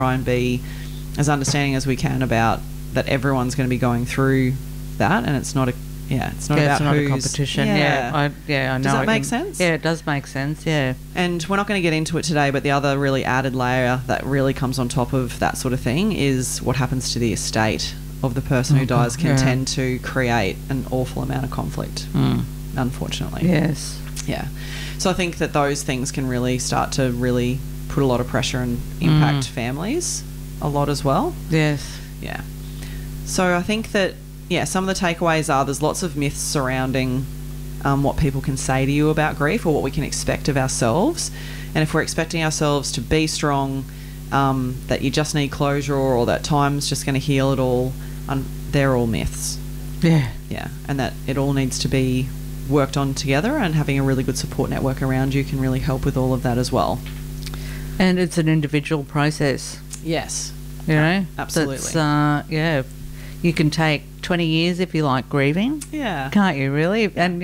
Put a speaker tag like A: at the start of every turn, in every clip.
A: try and be as understanding as we can about that everyone's going to be going through that, and it's not a it's not about
B: it's not
A: who's,
B: a competition. I know.
A: Does that make sense?
B: Yeah, it does make sense. Yeah.
A: And we're not going to get into it today, but the other really added layer that really comes on top of that sort of thing is what happens to the estate of the person who dies can tend to create an awful amount of conflict, unfortunately.
B: Yes.
A: Yeah. So I think that those things can really start to really put a lot of pressure and impact families a lot as well.
B: Yes.
A: Yeah. So I think that, some of the takeaways are there's lots of myths surrounding what people can say to you about grief or what we can expect of ourselves. And if we're expecting ourselves to be strong, that you just need closure or that time's just going to heal it all, they're all myths.
B: Yeah.
A: Yeah. And that it all needs to be worked on together, and having a really good support network around you can really help with all of that as well.
B: And it's an individual process.
A: Yes.
B: You know?
A: Absolutely.
B: That's, you can take 20 years if you like grieving.
A: Yeah.
B: Can't you really? And,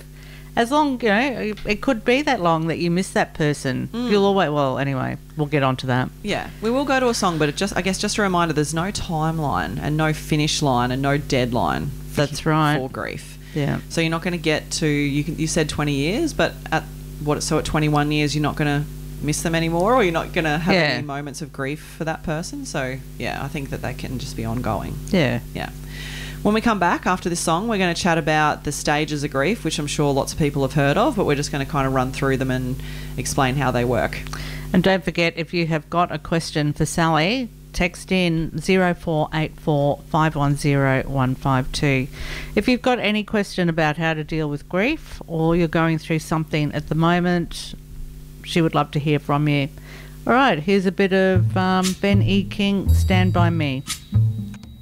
B: as long, it could be that long that you miss that person. You'll always, anyway, we'll get on to that.
A: Yeah. We will go to a song, but I guess just a reminder, there's no timeline and no finish line and no deadline.
B: That's right.
A: For grief.
B: Yeah.
A: So you're not going to get to, you said 20 years, but at 21 years, you're not going to miss them anymore, or you're not going to have any moments of grief for that person. So, I think that can just be ongoing.
B: Yeah.
A: Yeah. When we come back after this song, we're going to chat about the stages of grief, which I'm sure lots of people have heard of, but we're just going to kind of run through them and explain how they work.
B: And don't forget, if you have got a question for Sally, text in 0484 510 152. If you've got any question about how to deal with grief, or you're going through something at the moment, she would love to hear from you. All right, here's a bit of Ben E. King, Stand By Me.